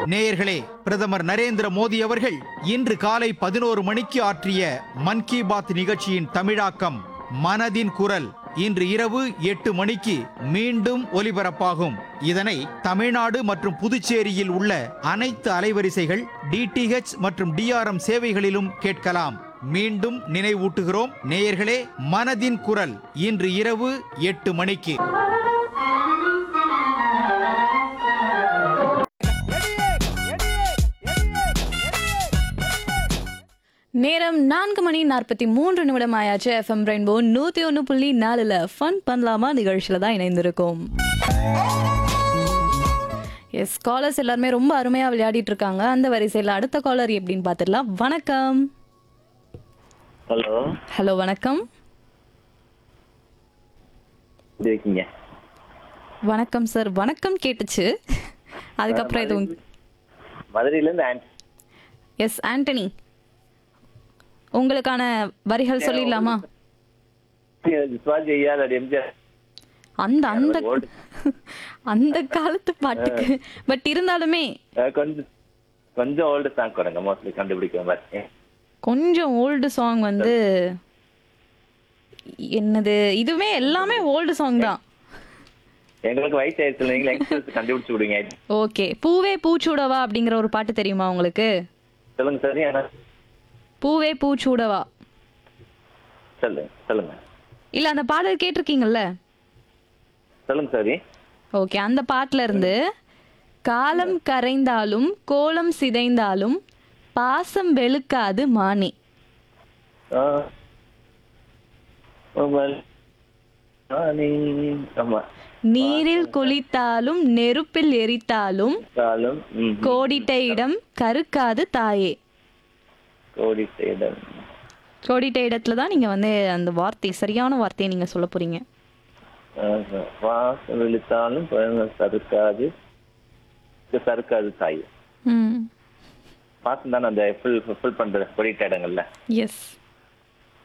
நேயர்களே, பிரதமர் நரேந்திர மோடி அவர்கள் இன்று காலை 11 மணிக்கு ஆற்றிய மன் கி பாத் நிகழ்ச்சியின் தமிழாக்கம் மனதின் குரல் இன்று இரவு 8 மணிக்கு மீண்டும் ஒலிபரப்பாகும். இதனை தமிழ்நாடு மற்றும் புதுச்சேரியில் உள்ள அனைத்து அலைவரிசைகள் DTH மற்றும் DRM சேவைகளிலும் கேட்கலாம். மீண்டும் நினைவூட்டுகிறோம் நேயர்களே, மனதின் குரல் இன்று இரவு 8 மணிக்கு. நேரம் 4:43 ஆயாச்சு. எஃப்எம் ரெயின்போ 101.4 ஃபன் பண்ணலாமா நிகழ்ச்சியில தான் இணைந்திருக்கோம். எஸ், காலர்ஸ் எல்லாருமே ரொம்ப அருமையா விளையாடிட்டு இருக்காங்க. அந்த வரிசையில் அடுத்த காலர் எப்படின்னு பார்த்துடலாம். வணக்கம். ஹலோ. ஹலோ, வணக்கம். இருக்கீங்க? வணக்கம் சார். வணக்கம் கேட்டுச்சு. அதுக்கப்புறம் எதுவும்? மதுரையிலேருந்து எஸ், ஆண்டனி. உங்களுக்கான வரிகள் சொல்லிடலாமா? அந்த அந்த அந்த காலத்து பாட்டுக்கு பட் இருந்தாலுமே கொஞ்சம் ஓல்டு சாங் கொடுங்க, மோஸ்ட்லி கண்டுபிடிக்க மாதிரி. கொஞ்சம் ஓல்டு சாங் வந்து என்னது? இதுவே எல்லாமே ஓல்டு சாங் தான். எங்களுக்கு வயசு ஆயிடுச்சு, நீங்க யங்ஸ்டர்ஸ் கண்டுபிடிச்சு விடுங்க. ஓகே, பூவே பூச்சூடவா அப்படிங்கிற ஒரு பாட்டு தெரியுமா உங்களுக்கு? சொல்லுங்க சார். ஏன்னா பூவே பூச்சூடவா சொல்லுங்க. இல்ல, அந்த பாடல் கேட்டிருக்கீங்கல்ல? சொல்லுங்க சார். ஓகே, அந்த பாட்டுல இருந்து காலம் கரைந்தாலும் கோலம் சிதைந்தாலும் பாசம் வெளுக்காது மானே. நீரில் குளித்தாலும் நெருப்பில் எரித்தாலும் கோடிட்ட இடம் கருக்காது தாயே. கோடிட்ட இடத்துல தான் நீங்க வந்து அந்த வார்த்தை, சரியான வார்த்தையை நீங்க சொல்ல போறீங்க. சருக்காது தாய். பாசம் தானே அந்த ஃபுல் பண்ற கோடிட்ட இடங்கள்ல. எஸ்.